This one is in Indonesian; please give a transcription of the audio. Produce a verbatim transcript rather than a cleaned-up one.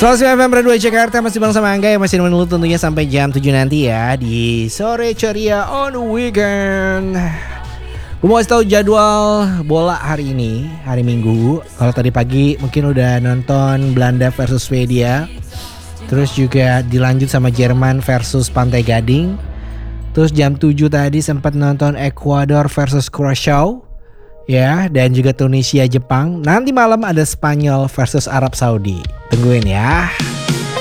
seratus sembilan F M Radio Jakarta, masih bareng sama Angga yang masih menunggu tentunya sampai jam tujuh nanti ya di Sore Ceria on Weekend. Gue mau kasih tahu jadwal bola hari ini, hari Minggu. Kalau tadi pagi mungkin udah nonton Belanda versus Swedia. Terus juga dilanjut sama Jerman versus Pantai Gading. Terus jam tujuh tadi sempat nonton Ekuador versus Curaçao. Ya, dan juga Tunisia Jepang. Nanti malam ada Spanyol versus Arab Saudi. Tungguin ya.